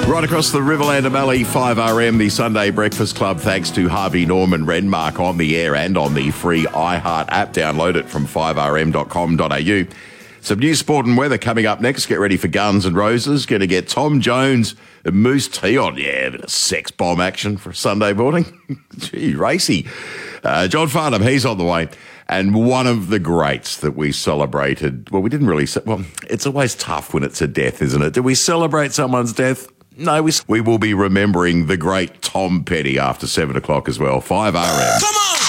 Right across the Riverland of Mallee, 5RM, the Sunday Breakfast Club, thanks to Harvey Norman Renmark on the air and on the free iHeart app. Download it from 5rm.com.au. Some new sport and weather coming up next. Get ready for Guns N' Roses. Going to get Tom Jones and Moose T on. Yeah, a bit of sex bomb action for Sunday morning. Gee, racy. John Farnham, he's on the way. And one of the greats that we celebrated, well, we didn't really, well, it's always tough when it's a death, isn't it? Do we celebrate someone's death? No, we will be remembering the great Tom Petty after 7 o'clock as well. 5RM. Come on!